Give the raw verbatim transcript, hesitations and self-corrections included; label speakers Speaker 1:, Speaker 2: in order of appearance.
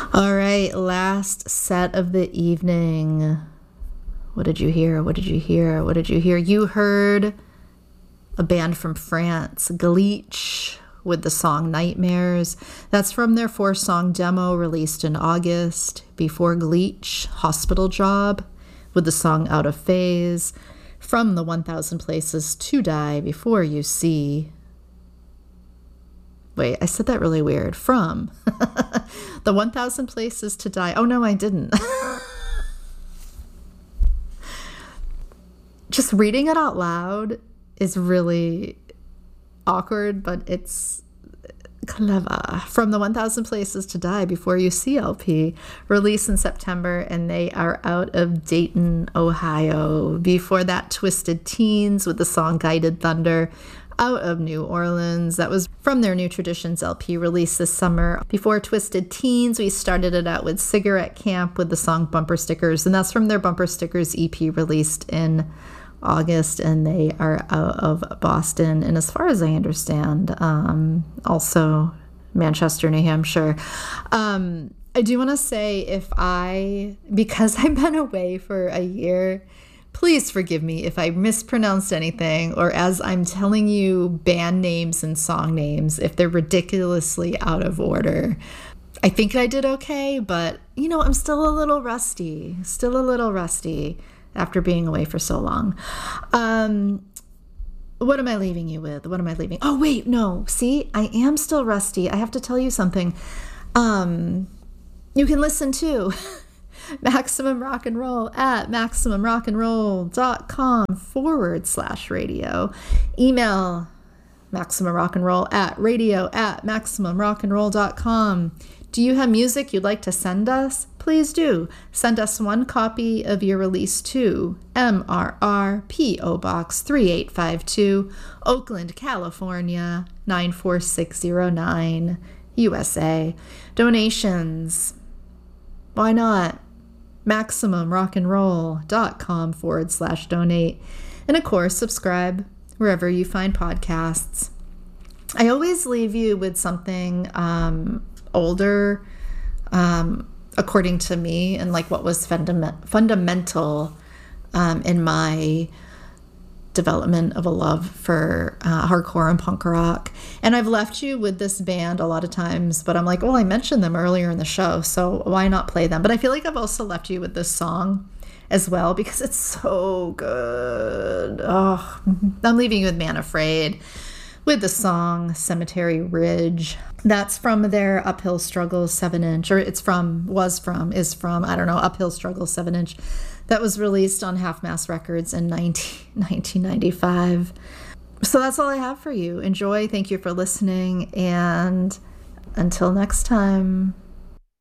Speaker 1: All right, last set of the evening. What did you hear? What did you hear? What did you hear? You heard a band from France, Glitch, with the song Nightmares. That's from their four-song demo released in August. Before Glitch, Hospital Job, with the song Out of Phase. From the one thousand Places to Die, Before You See. Wait, I said that really weird. From the one thousand Places to Die. Oh, no, I didn't. Just reading it out loud is really awkward, but it's clever. From the one thousand Places to Die, Before You See L P, released in September, and they are out of Dayton, Ohio. Before that, Twisted Teens with the song Guided Thunder, out of New Orleans. That was from their New Traditions L P released this summer. Before Twisted Teens, we started it out with Cigarette Camp with the song Bumper Stickers, and that's from their Bumper Stickers E P released in August, and they are out of Boston, and as far as I understand, um, also Manchester, New Hampshire. Um, I do want to say, if I, because I've been away for a year, please forgive me if I mispronounced anything, or as I'm telling you band names and song names, if they're ridiculously out of order. I think I did okay, but, you know, I'm still a little rusty, still a little rusty after being away for so long. Um, what am I leaving you with? What am I leaving? Oh, wait, no. See, I am still rusty. I have to tell you something. Um, you can listen to Maximum Rock and Roll at maximumrockandroll.com forward slash radio. Email Maximum Rock and Roll at radio at maximumrockandroll.com. Do you have music you'd like to send us? Please do. Send us one copy of your release to M R R P O Box three eight five two, Oakland, California nine four six zero nine, U S A. Donations. Why not? MaximumRockandRoll.com forward slash donate. And of course, subscribe wherever you find podcasts. I always leave you with something um, older, um, according to me, and like what was fundament- fundamental um, in my development of a love for uh, hardcore and punk rock. And I've left you with this band a lot of times, but I'm like, well, I mentioned them earlier in the show, so why not play them? But I feel like I've also left you with this song as well, because it's so good. Oh, I'm leaving you with Man Afraid, with the song Cemetery Ridge. That's from their Uphill Struggle seven inch, or it's from, was from, is from, I don't know, Uphill Struggle seven inch. That was released on Half Mast Records in nineteen ninety-five. So that's all I have for you. Enjoy. Thank you for listening. And until next time.